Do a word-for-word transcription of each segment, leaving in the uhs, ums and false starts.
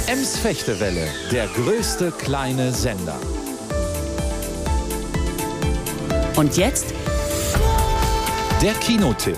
Ems-Fechtewelle, der größte kleine Sender. Und jetzt der Kinotipp.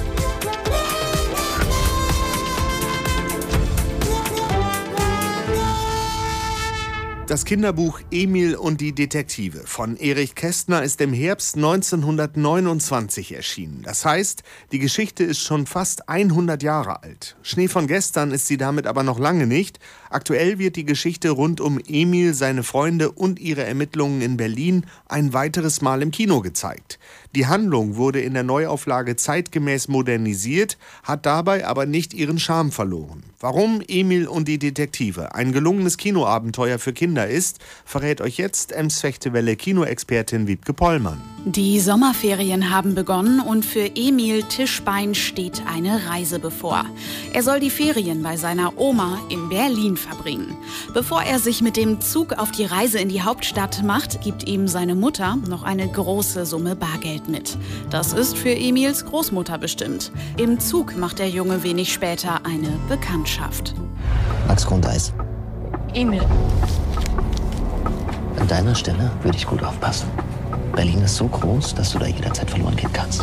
Das Kinderbuch Emil und die Detektive von Erich Kästner ist im Herbst neunzehnhundertneunundzwanzig erschienen. Das heißt, die Geschichte ist schon fast hundert Jahre alt. Schnee von gestern ist sie damit aber noch lange nicht. Aktuell wird die Geschichte rund um Emil, seine Freunde und ihre Ermittlungen in Berlin ein weiteres Mal im Kino gezeigt. Die Handlung wurde in der Neuauflage zeitgemäß modernisiert, hat dabei aber nicht ihren Charme verloren. Warum Emil und die Detektive ein gelungenes Kinoabenteuer für Kinder ist, verrät euch jetzt Ems-Fechtewelle Kinoexpertin Wiebke Pollmann. Die Sommerferien haben begonnen und für Emil Tischbein steht eine Reise bevor. Er soll die Ferien bei seiner Oma in Berlin verbringen. Bevor er sich mit dem Zug auf die Reise in die Hauptstadt macht, gibt ihm seine Mutter noch eine große Summe Bargeld mit. Das ist für Emils Großmutter bestimmt. Im Zug macht der Junge wenig später eine Bekanntschaft. Max Grundeis. Emil. An deiner Stelle würde ich gut aufpassen. Berlin ist so groß, dass du da jederzeit verloren gehen kannst.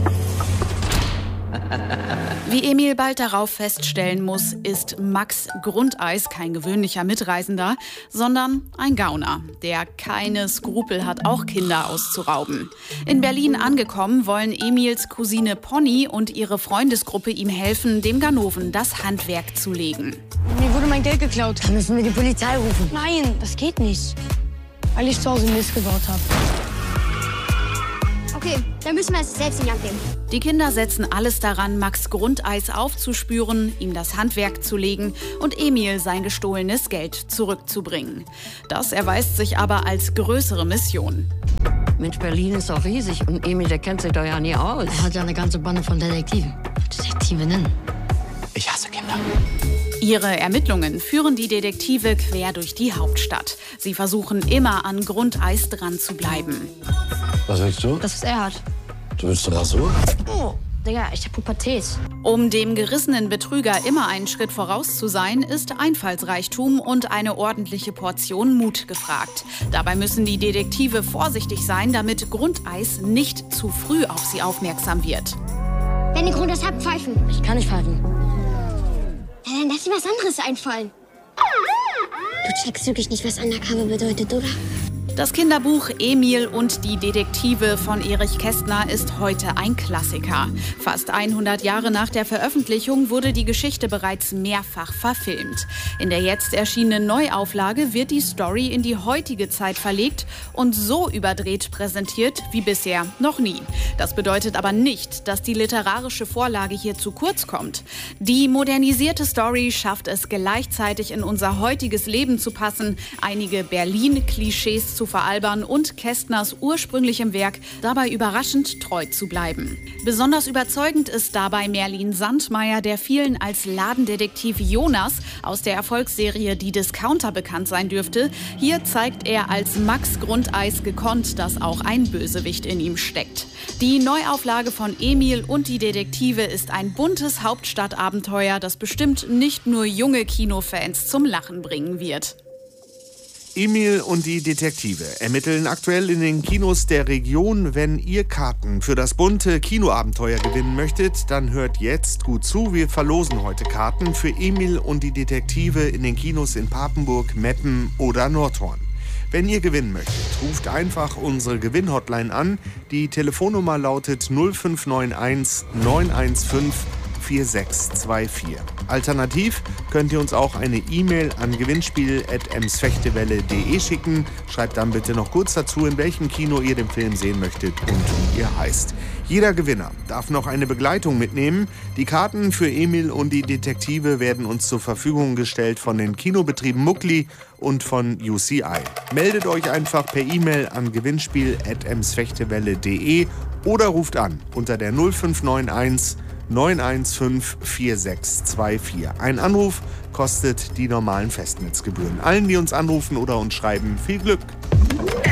Wie Emil bald darauf feststellen muss, ist Max Grundeis kein gewöhnlicher Mitreisender, sondern ein Gauner, der keine Skrupel hat, auch Kinder auszurauben. In Berlin angekommen, wollen Emils Cousine Pony und ihre Freundesgruppe ihm helfen, dem Ganoven das Handwerk zu legen. Mir wurde mein Geld geklaut. Dann müssen wir die Polizei rufen. Nein, das geht nicht. Weil ich zu Hause Mist gebaut habe. Okay, dann müssen wir es selbst in die Hand nehmen. Die Kinder setzen alles daran, Max Grundeis aufzuspüren, ihm das Handwerk zu legen und Emil sein gestohlenes Geld zurückzubringen. Das erweist sich aber als größere Mission. Mensch, Berlin ist doch riesig und Emil, der kennt sich doch ja nie aus. Er hat ja eine ganze Bande von Detektiven. Detektivinnen. Ich hasse Kinder. Ihre Ermittlungen führen die Detektive quer durch die Hauptstadt. Sie versuchen immer an Grundeis dran zu bleiben. Was willst du? Das, was er hat. Du willst eine Rasur? Oh, Digga, ich hab Pubertät. Um dem gerissenen Betrüger immer einen Schritt voraus zu sein, ist Einfallsreichtum und eine ordentliche Portion Mut gefragt. Dabei müssen die Detektive vorsichtig sein, damit Grundeis nicht zu früh auf sie aufmerksam wird. Wenn ihr Grundeis habt, pfeifen. Ich kann nicht pfeifen. Ja, dann lass dir was anderes einfallen. Du checkst wirklich nicht, was Undercover bedeutet, oder? Das Kinderbuch Emil und die Detektive von Erich Kästner ist heute ein Klassiker. Fast hundert Jahre nach der Veröffentlichung wurde die Geschichte bereits mehrfach verfilmt. In der jetzt erschienenen Neuauflage wird die Story in die heutige Zeit verlegt und so überdreht präsentiert wie bisher noch nie. Das bedeutet aber nicht, dass die literarische Vorlage hier zu kurz kommt. Die modernisierte Story schafft es gleichzeitig in unser heutiges Leben zu passen, einige Berlin-Klischees zu veralbern und Kästners ursprünglichem Werk dabei überraschend treu zu bleiben. Besonders überzeugend ist dabei Merlin Sandmeier, der vielen als Ladendetektiv Jonas aus der Erfolgsserie Die Discounter bekannt sein dürfte. Hier zeigt er als Max Grundeis gekonnt, dass auch ein Bösewicht in ihm steckt. Die Neuauflage von Emil und die Detektive ist ein buntes Hauptstadtabenteuer, das bestimmt nicht nur junge Kinofans zum Lachen bringen wird. Emil und die Detektive ermitteln aktuell in den Kinos der Region. Wenn ihr Karten für das bunte Kinoabenteuer gewinnen möchtet, dann hört jetzt gut zu. Wir verlosen heute Karten für Emil und die Detektive in den Kinos in Papenburg, Meppen oder Nordhorn. Wenn ihr gewinnen möchtet, ruft einfach unsere Gewinnhotline an. Die Telefonnummer lautet null fünf neun eins neun eins fünf vier sechs zwei vier. Alternativ könnt ihr uns auch eine E-Mail an gewinnspiel at emsfechtewelle punkt de schicken. Schreibt dann bitte noch kurz dazu, in welchem Kino ihr den Film sehen möchtet und wie ihr heißt. Jeder Gewinner darf noch eine Begleitung mitnehmen. Die Karten für Emil und die Detektive werden uns zur Verfügung gestellt von den Kinobetrieben Muckli und von U C I. Meldet euch einfach per E-Mail an gewinnspiel at emsfechtewelle punkt de oder ruft an unter der null fünf neun eins neun eins fünf vier sechs zwei vier. Ein Anruf kostet die normalen Festnetzgebühren. Allen, die uns anrufen oder uns schreiben, viel Glück!